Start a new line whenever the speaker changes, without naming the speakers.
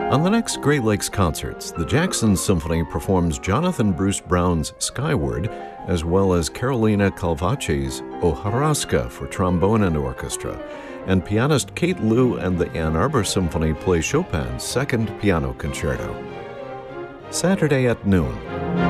On the next Great Lakes Concerts, the Jackson Symphony performs Jonathan Bruce Brown's Skyward, as well as Carolina Calvace's O Horaska for trombone and orchestra, and pianist Kate Liu and the Ann Arbor Symphony play Chopin's Second Piano Concerto. Saturday at noon.